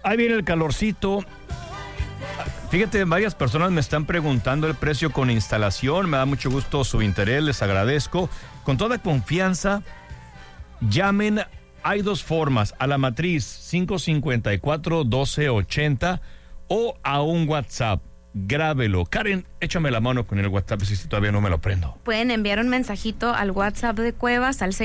Ahí viene el calorcito. Fíjate, varias personas me están preguntando el precio con instalación. Me da mucho gusto su interés, les agradezco. Con toda confianza, llamen. Hay dos formas, a la matriz 554-1280 o a un WhatsApp. Grábelo. Karen, échame la mano con el WhatsApp si todavía no me lo prendo. Pueden enviar un mensajito al WhatsApp de Cuevas al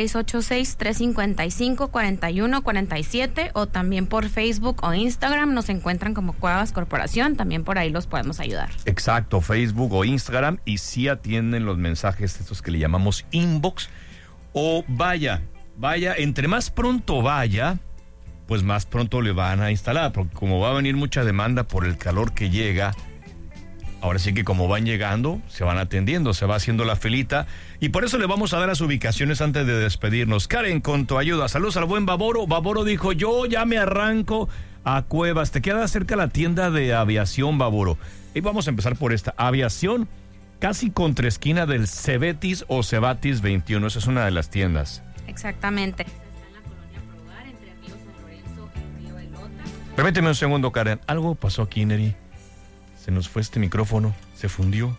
686-355-4147 o también por Facebook o Instagram nos encuentran como Cuevas Corporación, también por ahí los podemos ayudar. Exacto, Facebook o Instagram, y sí atienden los mensajes estos que le llamamos inbox. O vaya, entre más pronto vaya, pues más pronto le van a instalar, porque como va a venir mucha demanda por el calor que llega, ahora sí que como van llegando, se van atendiendo, se va haciendo la filita, y por eso le vamos a dar las ubicaciones antes de despedirnos. Karen, con tu ayuda, saludos al buen Baboro. Baboro dijo, yo ya me arranco a Cuevas. Te queda cerca la tienda de aviación, Baboro. Y vamos a empezar por esta aviación, casi contra esquina del Cebetis o Cebatis 21. Esa es una de las tiendas. Exactamente. Está en la colonia Progar, entre Río San Lorenzo y Río Elota. Permíteme un segundo, Karen. Algo pasó aquí, Neri. Se nos fue este micrófono, se fundió.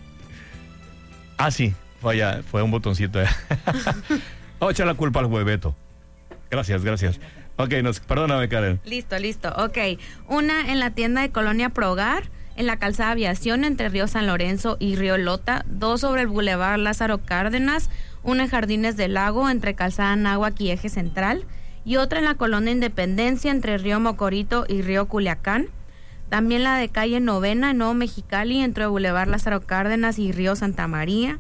Ah, sí, fue un botoncito. Vamos a echar la culpa al hueveto. Gracias. Ok, perdóname, Karen. Listo, ok. Una en la tienda de Colonia Progar, en la calzada Aviación, entre Río San Lorenzo y Río Lota. 2 sobre el Boulevard Lázaro Cárdenas. Una en Jardines del Lago, entre calzada Anáhuac y Eje Central. Y otra en la colonia Independencia, entre Río Mocorito y Río Culiacán. También la de calle Novena, en Nuevo Mexicali, entre Boulevard Lázaro Cárdenas y Río Santa María.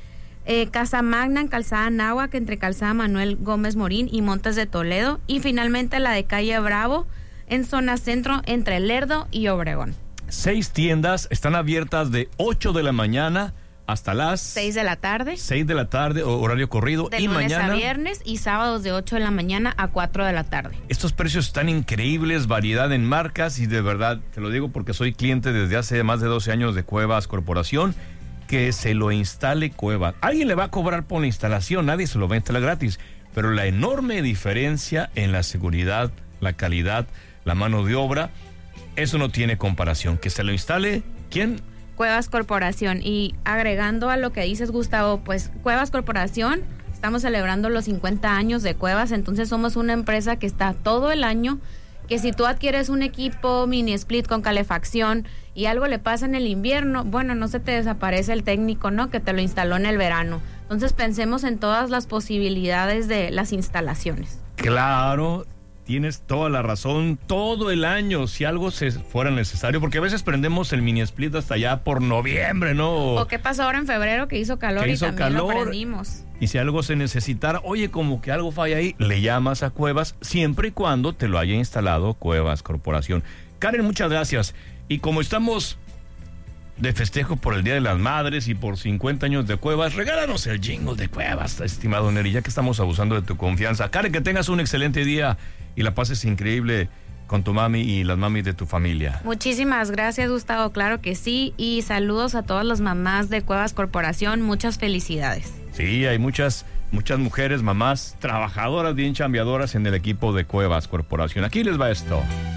Casa Magna, en calzada Anáhuac, entre calzada Manuel Gómez Morín y Montes de Toledo. Y finalmente la de calle Bravo, en zona centro, entre Lerdo y Obregón. 6 tiendas están abiertas de 8 de la mañana hasta las 6 de la tarde. 6 de la tarde, horario corrido. De y lunes mañana a viernes y sábados de 8 de la mañana a 4 de la tarde. Estos precios están increíbles, variedad en marcas, y de verdad, te lo digo porque soy cliente desde hace más de 12 años de Cuevas Corporación. Que se lo instale Cuevas. Alguien le va a cobrar por la instalación, nadie se lo va a instalar gratis, pero la enorme diferencia en la seguridad, la calidad, la mano de obra, eso no tiene comparación. Que se lo instale, ¿quién? Cuevas Corporación. Y agregando a lo que dices, Gustavo, pues Cuevas Corporación, estamos celebrando los 50 años de Cuevas, entonces somos una empresa que está todo el año, que si tú adquieres un equipo mini split con calefacción y algo le pasa en el invierno, bueno, no se te desaparece el técnico, ¿no?, que te lo instaló en el verano. Entonces pensemos en todas las posibilidades de las instalaciones. Claro, tienes toda la razón, todo el año, si algo se fuera necesario, porque a veces prendemos el mini split hasta allá por noviembre, ¿no? ¿O qué pasó ahora en febrero que hizo calor y también lo prendimos? Y si algo se necesitara, oye, como que algo falla ahí, le llamas a Cuevas, siempre y cuando te lo haya instalado Cuevas Corporación. Karen, muchas gracias. Y como estamos de festejo por el Día de las Madres y por 50 años de Cuevas, regálanos el jingle de Cuevas, estimado Neri, ya que estamos abusando de tu confianza. Karen, que tengas un excelente día y la pases increíble con tu mami y las mamis de tu familia. Muchísimas gracias, Gustavo, claro que sí, y saludos a todas las mamás de Cuevas Corporación, muchas felicidades. Sí, hay muchas mujeres, mamás, trabajadoras bien chambeadoras en el equipo de Cuevas Corporación. Aquí les va esto.